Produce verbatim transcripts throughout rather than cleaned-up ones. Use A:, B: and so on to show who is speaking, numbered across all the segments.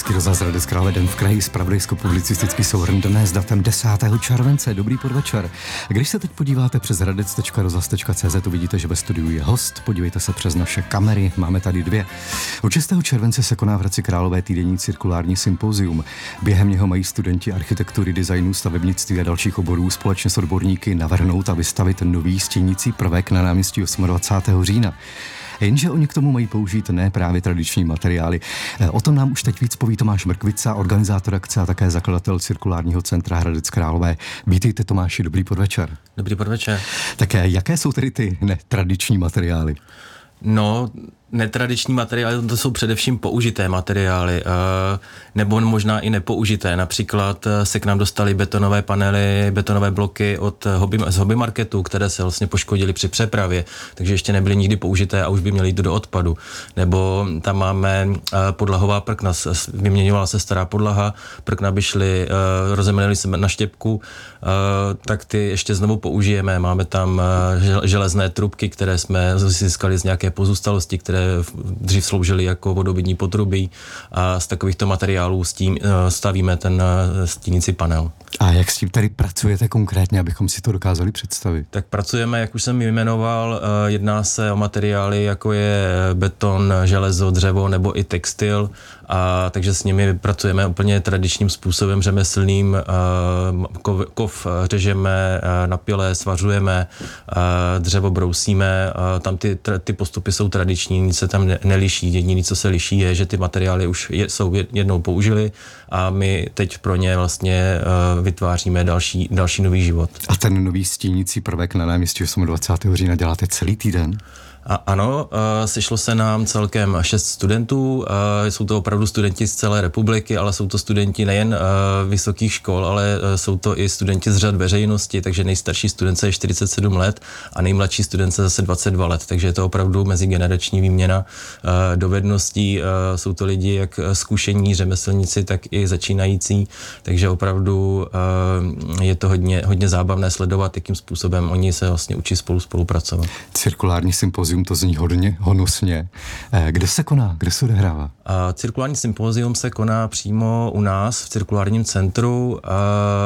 A: Český rozhlas Hradec Králové, Den v kraji, zpravodajsko-publicistický souhrn dnes s datem desátého července. Dobrý podvečer. Když se teď podíváte přes hradec tečka rozhlas tečka cé zet, uvidíte, že ve studiu je host. Podívejte se přes naše kamery, máme tady dvě. Od šestého července se koná v Hradci Králové týdenní cirkulární sympozium. Během něho mají studenti architektury, designu, stavebnictví a dalších oborů společně s odborníky navrhnout a vystavit nový stěnící prvek na náměstí dvacátého osmého října. Jenže oni k tomu mají použít ne právě tradiční materiály. O tom nám už teď víc poví Tomáš Mrkvica, organizátor akce a také zakladatel cirkulárního centra Hradec Králové. Vítejte, Tomáši, dobrý podvečer.
B: Dobrý podvečer.
A: Tak jaké jsou tedy ty netradiční materiály?
B: No, netradiční materiály, to jsou především použité materiály, nebo možná i nepoužité. Například se k nám dostaly betonové panely, betonové bloky od hobby, z hobby marketu, které se vlastně poškodily při přepravě, takže ještě nebyly nikdy použité a už by měly jít do odpadu. Nebo tam máme podlahová prkna, vyměňovala se stará podlaha, prkna by šly, rozeměnily se na štěpku, tak ty ještě znovu použijeme. Máme tam železné trubky, které jsme získali z nějaké pozůstalosti, které dřív sloužily jako vodovodní potrubí, a z takovýchto materiálů s tím stavíme ten stínící panel.
A: A jak s tím tady pracujete konkrétně, abychom si to dokázali představit?
B: Tak pracujeme, jak už jsem jmenoval, jedná se o materiály, jako je beton, železo, dřevo nebo i textil, a takže s nimi pracujeme úplně tradičním způsobem řemeslným. Kov, kov řežeme, na pile svařujeme, dřevo brousíme, tam ty, ty postupy jsou tradiční, nic se tam neliší. Jediné, co se liší, je, že ty materiály už je, jsou jednou použili a my teď pro ně vlastně vytváříme další, další nový život.
A: A ten nový stínící prvek na náměstí dvacátého osmého října děláte celý týden?
B: A ano, sešlo se nám celkem šest studentů, jsou to opravdu studenti z celé republiky, ale jsou to studenti nejen vysokých škol, ale jsou to i studenti z řad veřejnosti, takže nejstarší studence je čtyřicet sedm let a nejmladší studence zase dvacet dva let, takže je to opravdu mezigenerační výměna dovedností, jsou to lidi jak zkušení řemeslníci, tak i začínající, takže opravdu je to hodně, hodně zábavné sledovat, jakým způsobem oni se vlastně učí spolu spolupracovat.
A: Cirkulární sympozium, to zní hodně honosně. Kde se koná? Kde se odehrává?
B: A cirkulární sympozium se koná přímo u nás v cirkulárním centru. A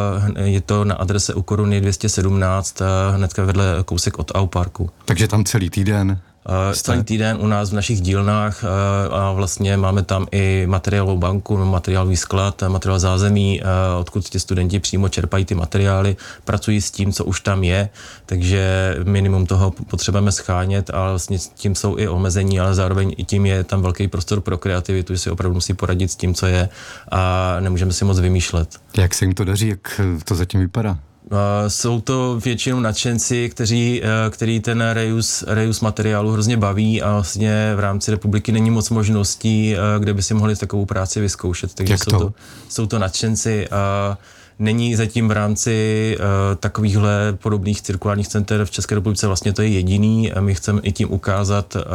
B: je to na adrese u Koruny dvě stě sedmnáct, hnedka vedle kousek od Auparku.
A: Takže tam celý týden?
B: Uh, celý týden u nás v našich dílnách uh, a vlastně máme tam i materiálovou banku, materiálový sklad, materiál zázemí, uh, odkud ti studenti přímo čerpají ty materiály, pracují s tím, co už tam je, takže minimum toho potřebujeme schánět, a vlastně tím jsou i omezení, ale zároveň i tím je tam velký prostor pro kreativitu, že si opravdu musí poradit s tím, co je, a nemůžeme si moc vymýšlet.
A: Jak se jim to daří, jak to zatím vypadá?
B: Uh, jsou to většinou nadšenci, kteří, uh, který ten reuse, reuse materiálu hrozně baví, a vlastně v rámci republiky není moc možností, uh, kde by si mohli takovou práci vyzkoušet. Takže
A: Jak
B: jsou
A: to?
B: to, jsou to nadšenci a není zatím v rámci uh, takovýchhle podobných cirkulárních center v České republice vlastně to je jediný. A my chceme i tím ukázat, uh,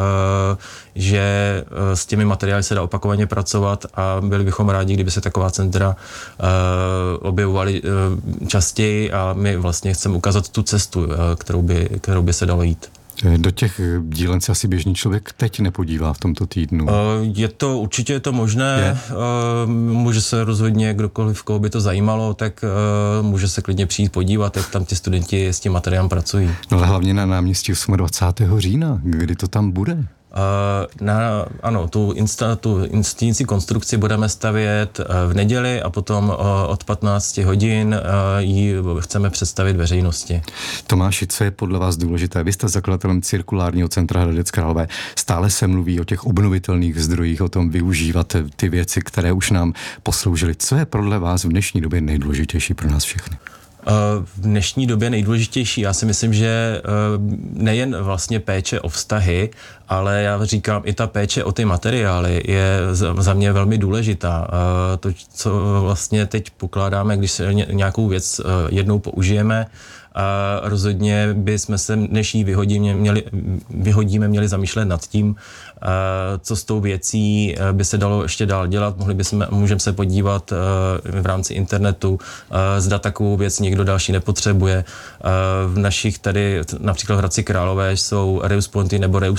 B: že uh, s těmi materiály se dá opakovaně pracovat, a byli bychom rádi, kdyby se taková centra uh, objevovaly uh, častěji, a my vlastně chceme ukázat tu cestu, uh, kterou by, kterou by se dalo jít.
A: Do těch dílen se asi běžný člověk teď nepodívá v tomto týdnu.
B: Je to, určitě je to možné, je. Může se rozhodně kdokoliv, koho by to zajímalo, tak může se klidně přijít podívat, jak tam ti studenti s tím materiálem pracují.
A: No ale hlavně na náměstí dvacátého osmého října, kdy to tam bude?
B: Uh, na, ano, tu, insta, tu instínící konstrukci budeme stavět uh, v neděli, a potom uh, od patnácti hodin uh, ji chceme představit veřejnosti.
A: Tomáši, co je podle vás důležité? Vy jste zakladatelem cirkulárního centra Hradec Králové. Stále se mluví o těch obnovitelných zdrojích, o tom využívat ty věci, které už nám posloužily. Co je podle vás v dnešní době nejdůležitější pro nás všechny?
B: V dnešní době nejdůležitější, já si myslím, že nejen vlastně péče o vztahy, ale já říkám, i ta péče o ty materiály je za mě velmi důležitá. To, co vlastně teď pokládáme, když se nějakou věc jednou použijeme, a rozhodně bychom se, než ji vyhodíme, měli, vyhodíme, měli zamýšlet nad tím, co s tou věcí by se dalo ještě dál dělat. Mohli bychom, můžeme se podívat v rámci internetu, zda takovou věc někdo další nepotřebuje. V našich tady, například v Hradci Králové, jsou reuse pointy nebo reuse centra,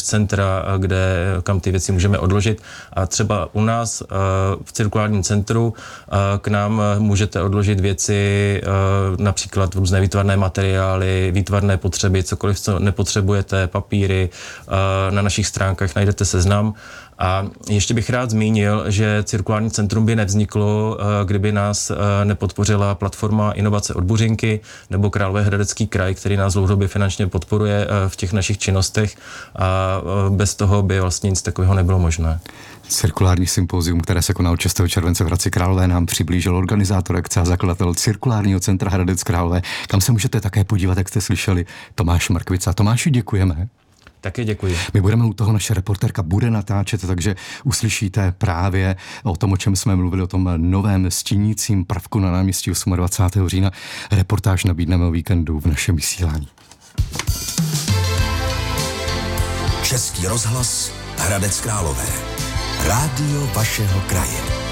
B: centra, kde, kam ty věci můžeme odložit. A třeba u nás v cirkulárním centru k nám můžete odložit věci, například různé výtvarné materiály, výtvarné potřeby, cokoliv, co nepotřebujete, papíry. Na našich stránkách najdete seznam. A ještě bych rád zmínil, že cirkulární centrum by nevzniklo, kdyby nás nepodpořila platforma Inovace od Buřinky nebo Královéhradecký kraj, který nás dlouhodobě finančně podporuje v těch našich činnostech a bez toho by vlastně nic takového nebylo možné.
A: Cirkulární sympozium, které se konalo šestého července v Hradci Králové, nám přiblížil organizátor akce a zakladatel Cirkulárního centra Hradec Králové, kam se můžete také podívat, jak jste slyšeli, Tomáš Mrkvica. Tomáši, děkujeme.
B: Taky děkuji.
A: My budeme u toho, naše reportérka bude natáčet, takže uslyšíte právě o tom, o čem jsme mluvili, o tom novém stínícím prvku na náměstí dvacátého osmého října. Reportáž nabídneme o víkendu v našem vysílání.
C: Český rozhlas Hradec Králové. Rádio vašeho kraje.